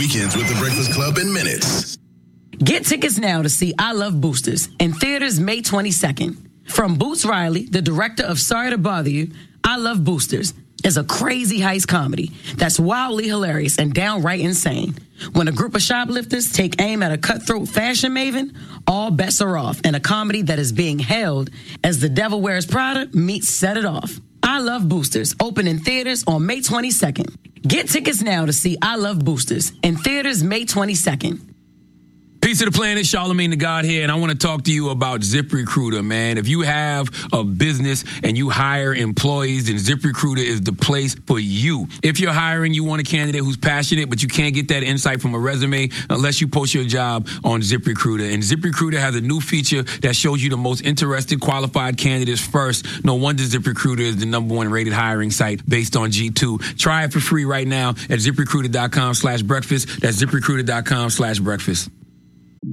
Weekends with the Breakfast Club in minutes. Get tickets now to see I Love Boosters in theaters May 22nd. From Boots Riley, the director of Sorry to Bother You, I Love Boosters is a crazy heist comedy that's wildly hilarious and downright insane. When a group of shoplifters take aim at a cutthroat fashion maven, all bets are off in a comedy that is being hailed as The Devil Wears Prada meets Set It Off. I Love Boosters, open in theaters on May 22nd. Get tickets now to see I Love Boosters in theaters May 22nd. Peace to the planet, Charlamagne the God here, and I want to talk to you about ZipRecruiter, man. If you have a business and you hire employees, then ZipRecruiter is the place for you. If you're hiring, you want a candidate who's passionate, but you can't get that insight from a resume unless you post your job on ZipRecruiter. And ZipRecruiter has a new feature that shows you the most interested qualified candidates first. No wonder ZipRecruiter is the #1 rated hiring site based on G2. Try it for free right now at ZipRecruiter.com/breakfast. That's ZipRecruiter.com/breakfast.